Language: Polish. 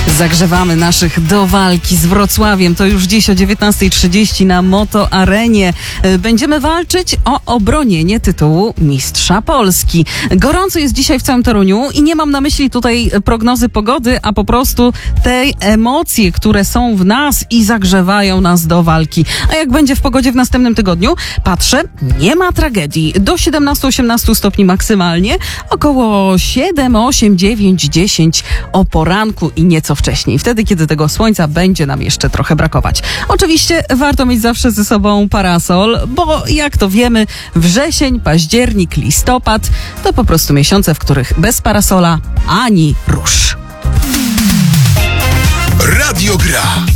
Zagrzewamy naszych do walki z Wrocławiem. To już dziś o 19:30 na Moto Arenie. Będziemy walczyć o obronienie tytułu Mistrza Polski. Gorąco jest dzisiaj w całym Toruniu i nie mam na myśli tutaj prognozy pogody, a po prostu te emocje, które są w nas i zagrzewają nas do walki. A jak będzie w pogodzie w następnym tygodniu? Patrzę, nie ma tragedii. Do 17-18 stopni maksymalnie, około 7, 8, 9, 10 o poranku i nieco wcześniej. Wtedy, kiedy tego słońca będzie nam jeszcze trochę brakować. Oczywiście warto mieć zawsze ze sobą parasol, bo jak to wiemy, wrzesień, październik, listopad to po prostu miesiące, w których bez parasola ani rusz. Radio Gra.